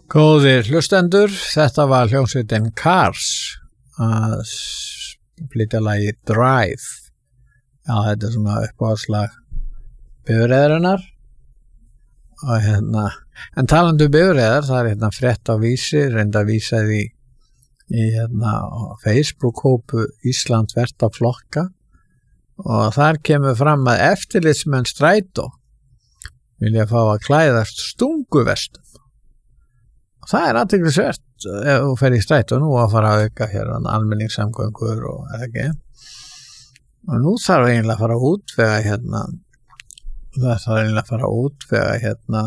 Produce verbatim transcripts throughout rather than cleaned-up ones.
Góðir hlustendur, þetta var hljómsveitin Cars að flytja lagið Drive. Já, þetta er svona uppáhaldslag bifreiðarinnar. Og hérna, en talandi um bifreiðar, það er hérna frétt á Vísi, reynda vísaði í, í hérna Facebook-hópu Ísland þvert á flokka og þar kemur fram að eftirlitsmenn Strætó vilja fá að klæðast stunguvestum. Það er athyglisvert ef þú fer í Strætó nú að fara að auka hér almenningssamgöngur og eða ekki. Og nú þarf eiginlega að fara að útvega hérna, það þarf eiginlega að fara að útvega hérna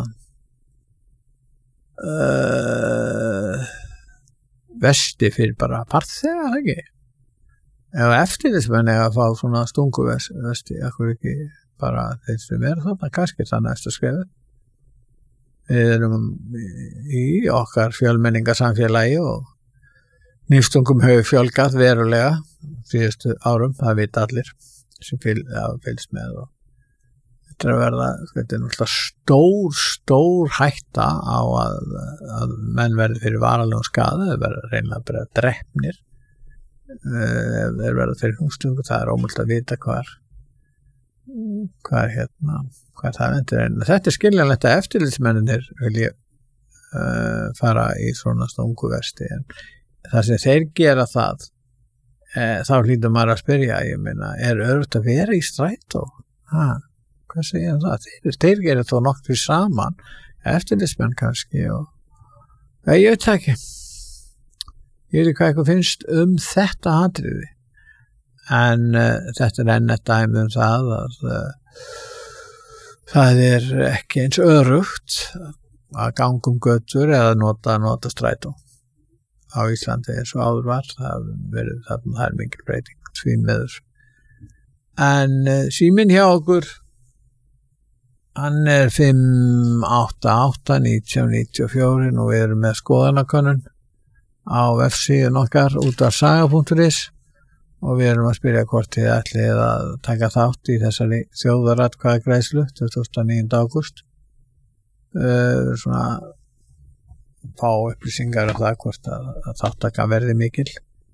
uh, vesti fyrir bara farþega, eða ekki? Ef eftirlitsmenn eiga að fá svona stunguvesti, akkur ekki bara þeir sem er þarna, kannski það næsta skrefið. Við erum í okkar fjölmenningarsamfélagi og nýstungum hefur fjölgað verulega síðustu árum, það vita allir sem fylgst með og þetta er að verða, þetta er náttúrulega stór, stór hætta á að, að menn verði fyrir varalegum skaða, þeir verða reynilega bara drepnir ef þeir verða fyrir hústungu, það er ómögulegt að vita hvar hvað hérna hvað það vendur en þetta er skiljanlegt að eftirlitsmennir vilja uh, fara í svona stunguvesti en þar sem þeir gera það eh, þá hlýtur maður að spyrja ég meina, er öruggt að vera í Strætó? Ha, hvað segir það? Þeir, þeir gera þó nokkuð saman eftirlitsmenn kannski og eh, ég veit ekki ég veit hvað eitthvað finnst um þetta atriði en uh, þetta er enn eitt dæmi um það að uh, það er ekki eins örugt að ganga um götur eða nota, nota Strætó á Íslandi eins og áður var það, verið, það, það er mikil breyting tvínveður en uh, síminn hjá okkur hann er fimm átta átta nítján níutíu og fjögur og við erum með skoðanakönnun á vefsíðun okkar útvarpssaga punktur is og við erum að spyrja hvort þið ætlið að taka þátt í þessari þjóðaratkvæðagreiðslu tuttugasta og níunda ágúst uh, svona fá upplýsingar af það hvort að, að þáttaka verði mikil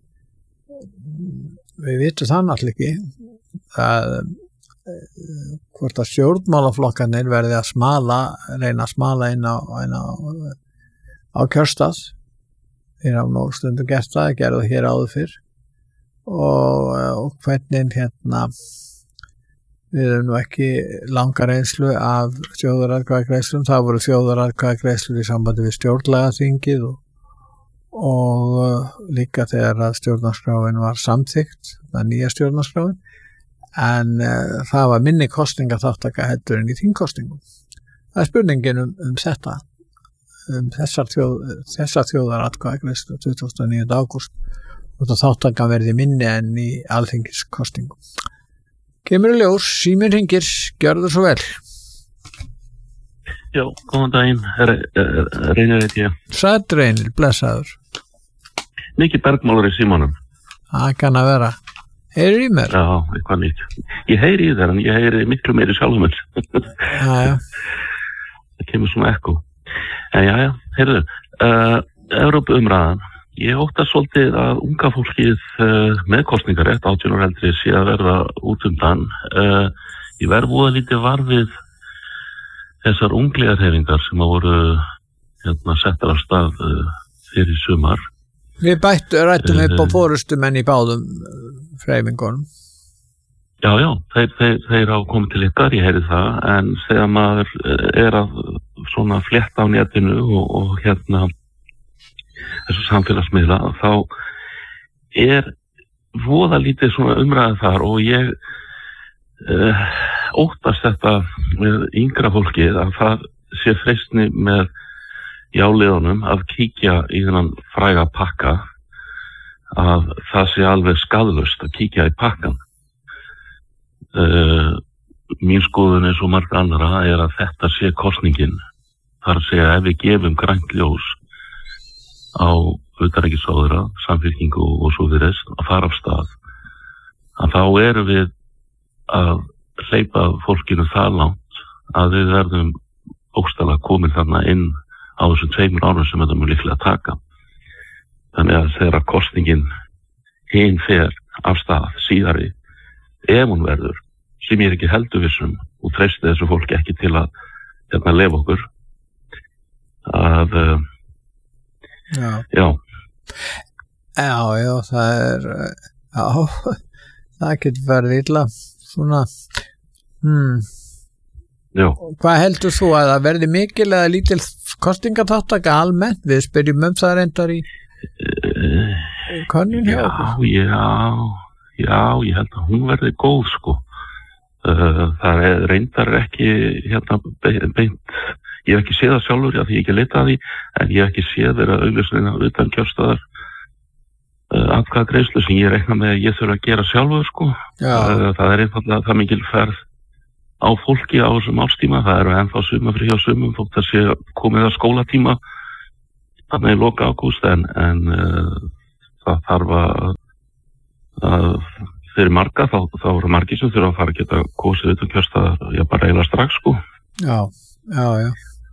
við vitum það náttúrulega ekki að uh, hvort að stjórnmálaflokkarnir verði að smala reyna að smala inn á, inn á, á kjörstað þeir hafa nú stundum gert það, gerðu hér áður fyrr Og, og hvernig hérna við erum nú ekki langa reynslu af þjóðaratkvæðagreiðslum, það voru þjóðaratkvæðagreiðslur í sambandi við stjórnlagaþingið og, og líka þegar að stjórnarskráin var samþykkt, það nýja stjórnarskráin en uh, það var minni kosningaþáttaka heldur en í þingkosningum. Það er spurningin um, um þetta um þessar, þjóð, þessar þjóðaratkvæðagreiðslu tuttugasta og níunda ágúst og þáttaka verði minni enn í alþingiskostingum. Kemur í ljós, síminn hringir, gjörðu svo vel. Já, góðan daginn, Reynir heiti ég. Sætt Reynir, blessaður. Mikið bergmálur í símanum. Það kann að vera. Heyrir í mér? Já, eitthvað nýtt. Ég heyri í þér, en ég heyri miklu meiri sjálfum mér. Já, já. Það kemur svona ekko. En já, já, heyrðu, uh, Evrópu umræðan. Ég óttast svolítið að unga fólkið uh, með kosningarétt átján ára eldri sé að verða út undan. Uh, ég verð voða lítið varfið þessar ungliðarhefingar sem að voru hérna, settar af stað uh, fyrir sumar. Við bættu rættum upp á forystumenn í báðum hreyfingunum. Já, já, þeir, þeir, þeir hafa komið til ykkar, ég heyri það, en þegar maður er að svona flétta á netinu og, og hérna þessu samfélagsmiðla, þá er voða lítið svona umræða þar og ég uh, óttast þetta með yngra fólkið að það sé freistni með jáliðunum að kíkja í þennan fræga pakka að það sé alveg skaðlaust að kíkja í pakkan. Uh, mín skoðun eins og margra annara er að þetta sé kosningin. Þar að segja ef við gefum grænt ljós á utanríkisráðherra, samfylkingu og svo við rest að fara af stað að þá erum við að hleypa fólkinu það langt að við verðum bókstaflega komin þarna inn á þessum tveimur árum sem þetta mun líklega taka. Þannig að þegar kosningin hinn fer af stað síðari, ef hún verður, sem ég er ekki heldur vissum og treysti þessu fólki ekki til að hérna lefa okkur, að uh, já. já. Já, já, það er, já, það getur verið illa, svona, hmm. Já. Hvað heldur þú að það verði mikil eða lítil kosningaþátttaka almennt? Við spyrjum um það reyndar í uh, könnun hjá okkur. Já, já, já, ég held að hún verði góð, sko. Uh, það er reyndar ekki, hérna, beint, ég hef ekki séð það sjálfur, já, því ég ekki leita að því, en ég hef ekki séð þeirra auglýsnina utan kjörstaðar uh, atkvæða greiðslu sem ég reikna með að ég þurfa að gera sjálfur, sko. Uh, það er einfallega það mikil ferð á fólki á þessum árstíma, það eru ennþá sumafrí hjá sumum, þótt það sé komið að skólatíma þarna í loka ágúst, en, en uh, það þarf að, að fyrir marga, þá, þá eru margir sem þurfa að fara að geta kosið utan kjörstaðar, já, bara eiginlega strax, sko. Já, já, já.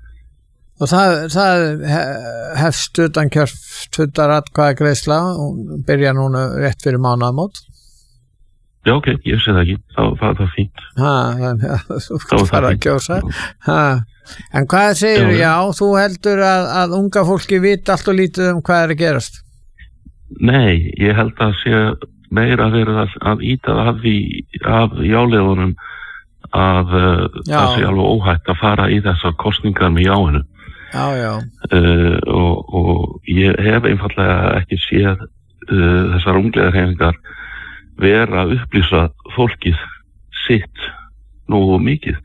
Og það, það hefst utan kjörstundar atkvæða greiðsla og byrja núna rétt fyrir mánaðamót. Já, ok, ég sé það ekki, þá það er það fínt. Ha, þannig að þú fara að kjósa. Ha. En hvað segir, já, já, þú heldur að, að unga fólki viti allt og lítið um hvað er að gerast? Nei, ég held að sé meira verið að, að íta af því af jáleiðunum að uh, það sé alveg óhætt að fara í þessar kosningar með jáinu. Já, já. Uh, og, og ég hef einfallega ekki séð uh, þessar ungleiðarhefingar vera að upplýsa fólkið sitt nógu mikið.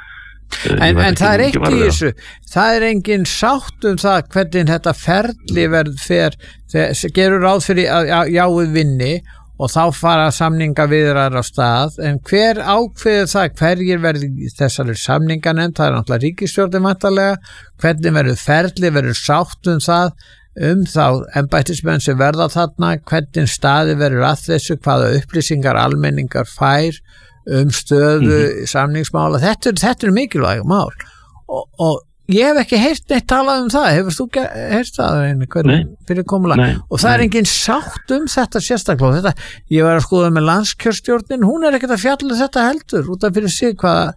En, en það er ekki í þessu, það er engin sátt um það hvernig þetta ferli verð fer, þegar gerur ráð fyrir að jáið vinni og þá fara samninga viðrar á stað, en hver ákveður það, hverjir verður þessari samninganefnd, það er náttúrulega ríkisstjórnin væntanlega, hvernig verður ferli, verður sátt um það, um þá embættismenn sem verða þarna, hvernig staði verður að þessu, hvaða upplýsingar almenningar fær um stöðu mm-hmm. samningsmála, þetta, þetta er mikilvæg mál og, og ég hef ekki heyrt neitt talað um það, hefur þú heyrt það einnig, hvernig fyrir komulega og það nei. Er engin sátt um þetta sérstaklega þetta, ég var að skoða með landskjörstjórnin, hún er ekkert að fjalla þetta heldur út af fyrir sig hvaða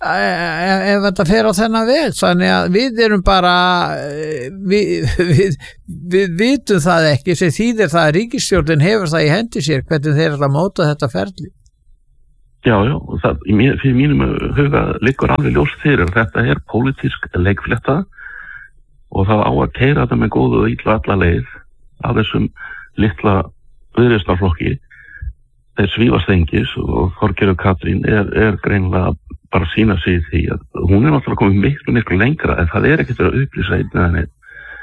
ef þetta fer á þennan veg, þannig að við erum bara við, við, við vitum það ekki sem þýðir það að ríkisstjórnin hefur það í hendi sér hvernig þeir eru að móta þetta ferli. Já, já, það, fyrir mínum huga liggur alveg ljóst fyrir að þetta er pólitísk leikflétta og það á að keyra þetta með góðu og illa alla leið af þessum litla viðreisnarflokki þeir svífast engis og Þorgerður Katrín er, er greinilega bara að sýna sig því að hún er náttúrulega komið miklu, miklu lengra en það er ekkert að upplýsa einn eða neitt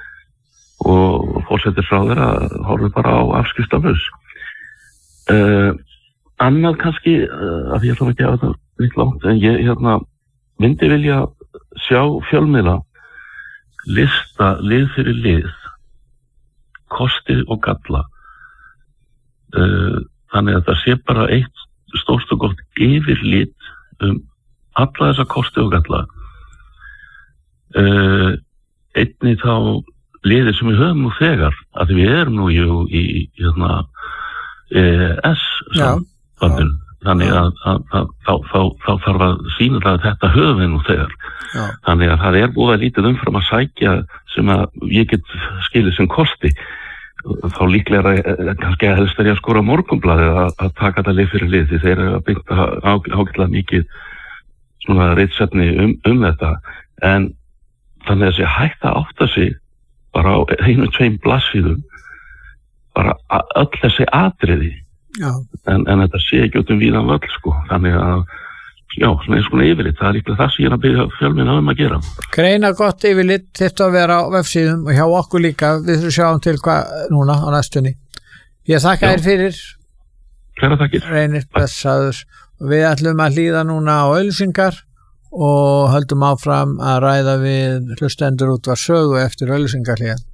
og forsætisráðherra horfir bara á afskriftalaus. Uh, annað kannski, uh, að ég ætla ekki að þetta litt langt, en ég hérna myndi vilja sjá fjölmiðla lista lið fyrir lið kosti og galla uh, þannig að það sé bara eitt stórt og gott yfirlit um alla þessa kosti og galla uh, einnig þá liðir sem við höfum nú þegar að við erum nú í, í hérna E S sambandinu þannig að, að, að þá, þá, þá þarf að sýna það að þetta höfum við nú þegar Já. Þannig að það er búið að lítið umfram að sækja sem að ég get skilið sem kosti þá líklega er kannski að helst er ég að skora morgunblaði að, að taka þetta lið fyrir lið því þeir eru að byggja ágætlega mikið svona reitsetni um, um þetta en þannig að þessi hægt að átta sig bara á einu tveim blaðsíðum bara öll þessi atriði en, en þetta sé ekki út um víðan völl sko þannig að já, svona eins konar yfirlit, það er líklega það sem ég er að byrja fjölmiðla um að gera. Greina gott yfirlit þetta að vera á vefsíðum og hjá okkur líka, við þurfum sjáum til hvað núna á næstunni. Ég þakka þér fyrir Kæra þakkir. Reynir blessaður og við ætlum að hlýða núna á auglýsingar og höldum áfram að ræða við hlustendur út var sögu eftir auglýsingarhlýðan.